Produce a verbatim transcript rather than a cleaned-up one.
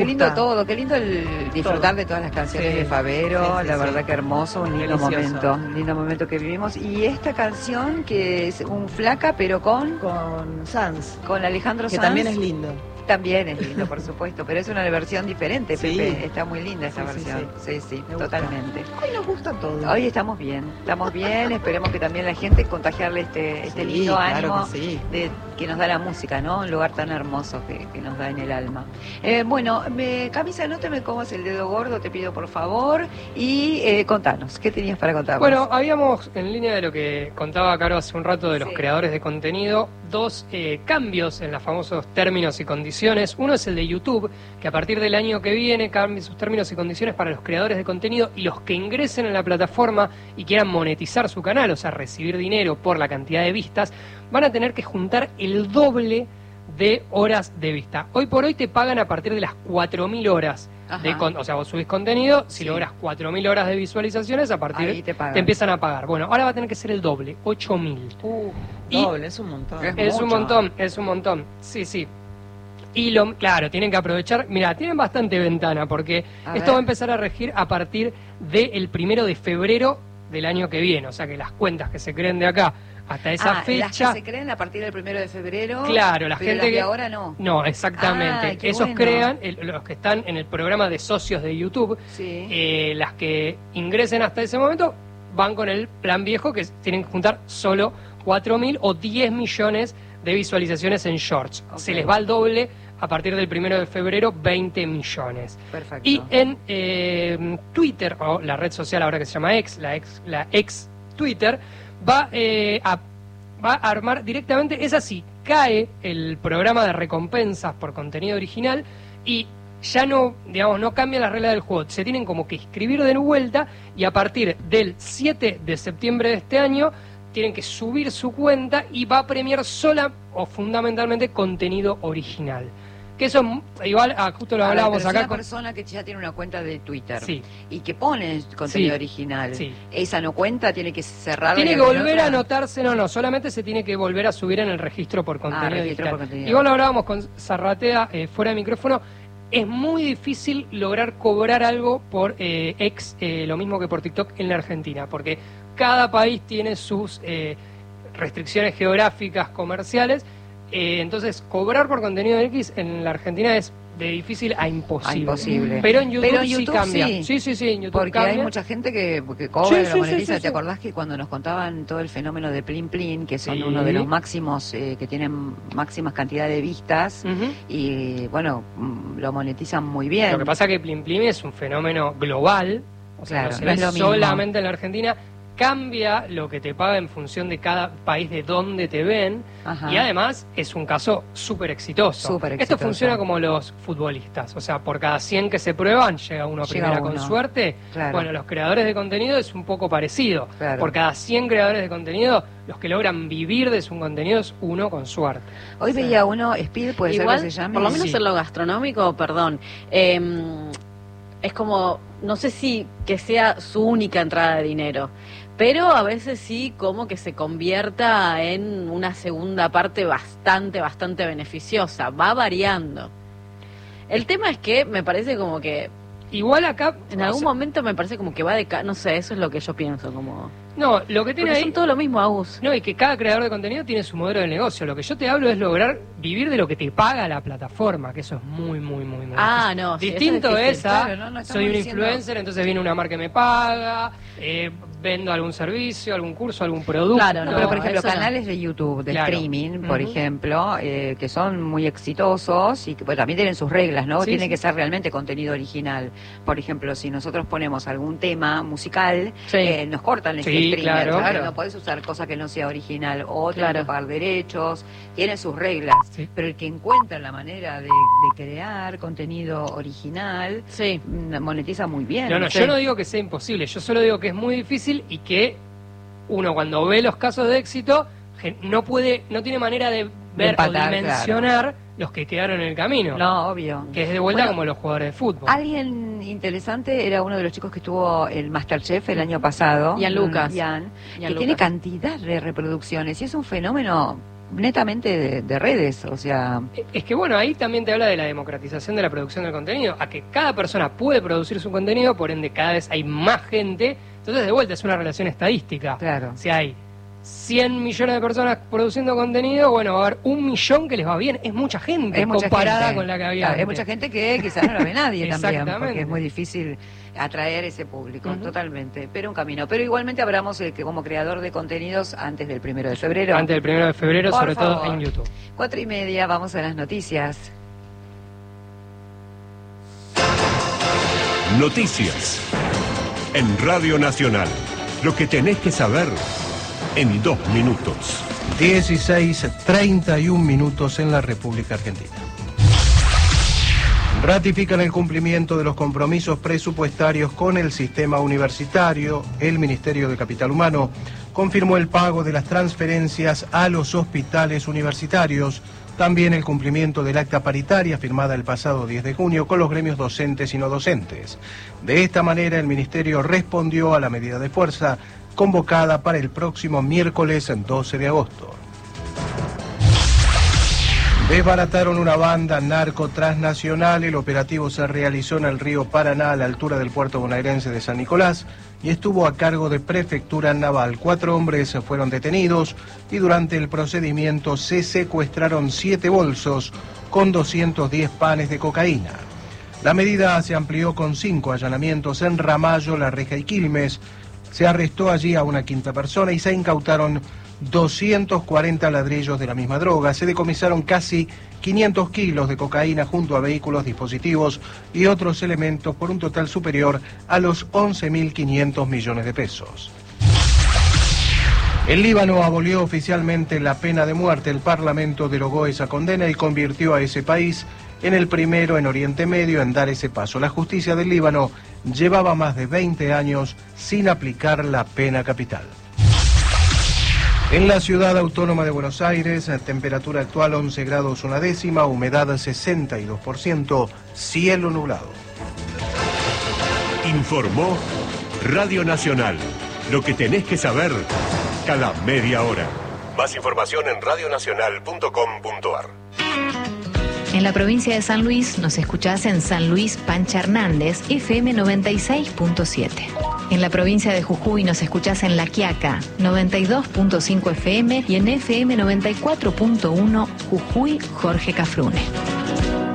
gusta. qué lindo todo, qué lindo el disfrutar todo. de todas las canciones Sí. de Favero, Sí, sí, la sí. verdad que hermoso, un lindo Delicioso. momento, un lindo momento que vivimos. Y esta canción que es un flaca, pero con, Con Sanz, con Alejandro que Sanz. también es lindo. También es lindo, por supuesto, pero es una versión diferente, Sí. Pepe. Está muy linda esa Sí, sí, versión. Sí, sí, Me gusta. totalmente. Hoy nos gusta todo. Hoy estamos bien, estamos bien, esperemos que también la gente contagiarle este, este Sí, lindo claro ánimo que sí. de, que nos da la música, ¿no? Un lugar tan hermoso que, que nos da en el alma. Eh, bueno, me, Camisa, no te me comas el dedo gordo, te pido por favor, y eh, contanos, ¿qué tenías para contarnos? Bueno, habíamos, en línea de lo que contaba Caro hace un rato de los Sí. creadores de contenido, dos eh, cambios en los famosos términos y condiciones. Uno es el de YouTube, que a partir del año que viene cambia sus términos y condiciones para los creadores de contenido y los que ingresen en la plataforma y quieran monetizar su canal, o sea, recibir dinero por la cantidad de vistas, van a tener que juntar el doble de horas de vista. Hoy por hoy te pagan a partir de las cuatro mil horas. De con, o sea, vos subís contenido, si Sí. logras cuatro mil horas de visualizaciones, a partir Ahí te pagan. te empiezan a pagar. Bueno, ahora va a tener que ser el doble, ocho mil. Uh, Y- Doble, es un montón. Es Es un mucho. montón, es un montón. Sí, sí. Y lo, claro, tienen que aprovechar. Mira, tienen bastante ventana porque A esto ver. va a empezar a regir a partir del primero de febrero del año que viene. O sea que las cuentas que se creen de acá hasta esa ah, las fecha. que se creen a partir del primero de febrero. Claro, la pero gente las de que- ahora no. No, exactamente. Ah, qué Esos bueno. crean, el- los que están en el programa de socios de YouTube, Sí. eh, las que ingresen hasta ese momento van con el plan viejo que tienen que juntar solo cuatro mil o diez millones de visualizaciones en shorts. Ok. Se les va al doble a partir del primero de febrero, veinte millones. Perfecto. Y en eh, Twitter, o la red social ahora que se llama X, la ex, la ex Twitter, va, eh, a, va a armar directamente, es así, cae el programa de recompensas por contenido original y ya no, digamos, no cambia la regla del juego. Se tienen como que inscribir de vuelta y a partir del siete de septiembre de este año tienen que subir su cuenta y va a premiar sola o fundamentalmente contenido original. Que eso, igual, ah, justo lo A ver, hablábamos pero si acá una con... persona que ya tiene una cuenta de Twitter Sí. y que pone contenido Sí. original, Sí. esa no cuenta, tiene que cerrarla. Tiene y que abrir volver otra. a anotarse, no, no, solamente se tiene que volver a subir en el registro por contenido registro digital. por contenido. Igual lo hablábamos con Zarratea eh, fuera de micrófono, es muy difícil lograr cobrar algo por eh, ex, eh, lo mismo que por TikTok en la Argentina, porque cada país tiene sus eh, restricciones geográficas, comerciales, eh, entonces cobrar por contenido X en la Argentina es de difícil a imposible. A imposible. Pero en YouTube, Pero en sí YouTube cambia. sí. Sí, sí, sí, en YouTube Porque cambia. hay mucha gente que, que cobra, Sí, lo sí, sí, monetiza. sí, ¿Te sí. acordás que cuando nos contaban todo el fenómeno de Plin Plin, que son Sí. uno de los máximos, eh, que tienen máximas cantidades de vistas, Ujú. y bueno, mm, lo monetizan muy bien. Lo que pasa es que Plim Plim es un fenómeno global, o sea, Claro, no se no ve es lo mismo. solamente en la Argentina, cambia lo que te paga en función de cada país de donde te ven, Ajá. y además es un caso súper exitoso. Súper Esto exitoso. funciona como los futbolistas, o sea, por cada cien que se prueban, llega uno a Llega primera uno. con suerte. Claro. Bueno, los creadores de contenido es un poco parecido. Claro. Por cada cien creadores de contenido, los que logran vivir de su contenido es uno con suerte. Hoy veía uno, Speed, puede Igual, ser que se llame. por lo menos Sí. en lo gastronómico, perdón, eh, es como, no sé si que sea su única entrada de dinero, pero a veces sí como que se convierta en una segunda parte bastante, bastante beneficiosa, va variando. El tema es que me parece como que Igual acá... en o algún sea, momento me parece como que va de... ca- no sé, eso es lo que yo pienso, como... No, lo que tiene Porque ahí... son todo lo mismo, Agus. No, y que cada creador de contenido tiene su modelo de negocio. Lo que yo te hablo es lograr vivir de lo que te paga la plataforma, que eso es muy, muy, muy, muy Ah, difícil. no, sí, eso Distinto es es, difícil. a, Claro, no, no estamos soy un diciendo- influencer, entonces viene una marca que me paga, eh, vendo algún servicio, algún curso, algún producto. Claro, No, no, pero por ejemplo, eso no. canales de YouTube, de Claro. streaming, por Ujú. ejemplo, eh, que son muy exitosos y que pues, también tienen sus reglas, ¿no? Sí, Tiene sí. que ser realmente contenido original. Por ejemplo, si nosotros ponemos algún tema musical, Sí. eh, nos cortan el Sí, streamer, claro. porque Claro. no podés usar cosa que no sea original, o tenés Claro. que pagar derechos, tiene sus reglas. Sí. Pero el que encuentra la manera de, de crear contenido original, Sí. mm, monetiza muy bien. No, no, Sí. yo no digo que sea imposible, yo solo digo que es muy difícil y que uno cuando ve los casos de éxito gen- no puede, no tiene manera de ver empatar, o dimensionar los que quedaron en el camino. No, obvio. Que es de vuelta Bueno, como los jugadores de fútbol. Alguien interesante era uno de los chicos que estuvo el Masterchef el año pasado. Ian Lucas. Ian, Ian que tiene Lucas. cantidad de reproducciones y es un fenómeno netamente de, de redes, o sea... Es que bueno, ahí también te habla de la democratización de la producción del contenido, a que cada persona puede producir su contenido, por ende cada vez hay más gente, entonces de vuelta es una relación estadística. Claro. Si hay cien millones de personas produciendo contenido, bueno, va a haber un millón que les va bien, es mucha gente Es mucha comparada gente. con la que había Claro, antes. es mucha gente que quizás no la ve nadie también, Exactamente. porque es muy difícil atraer ese público, Ujú. totalmente, pero un camino. Pero igualmente hablamos de que como creador de contenidos antes del primero de febrero. Antes del primero de febrero, Por sobre todo favor. en YouTube. Cuatro y media, vamos a las noticias. Noticias en Radio Nacional. Lo que tenés que saber en dos minutos. dieciséis treinta y un minutos en la República Argentina. Ratifican el cumplimiento de los compromisos presupuestarios con el sistema universitario. El Ministerio de Capital Humano confirmó el pago de las transferencias a los hospitales universitarios. También el cumplimiento del acta paritaria firmada el pasado diez de junio con los gremios docentes y no docentes. De esta manera, el Ministerio respondió a la medida de fuerza convocada para el próximo miércoles doce de agosto. Desbarataron una banda narco transnacional. El operativo se realizó en el río Paraná, a la altura del puerto bonaerense de San Nicolás, y estuvo a cargo de Prefectura Naval. Cuatro hombres fueron detenidos y durante el procedimiento se secuestraron siete bolsos con doscientos diez panes de cocaína. La medida se amplió con cinco allanamientos en Ramallo, La Reja y Quilmes. Se arrestó allí a una quinta persona y se incautaron doscientos cuarenta ladrillos de la misma droga. Se decomisaron casi quinientos kilos de cocaína junto a vehículos, dispositivos y otros elementos por un total superior a los once mil quinientos millones de pesos. El Líbano abolió oficialmente la pena de muerte. El Parlamento derogó esa condena y convirtió a ese país en el primero en Oriente Medio en dar ese paso. La justicia del Líbano llevaba más de veinte años sin aplicar la pena capital. En la ciudad autónoma de Buenos Aires, temperatura actual once grados una décima, humedad sesenta y dos por ciento, cielo nublado. Informó Radio Nacional. Lo que tenés que saber cada media hora. Más información en radio nacional punto com punto a r. En la provincia de San Luis nos escuchás en San Luis Pancha Hernández, F M noventa y seis punto siete. En la provincia de Jujuy nos escuchás en La Quiaca, noventa y dos punto cinco F M y en F M noventa y cuatro punto uno Jujuy Jorge Cafrune.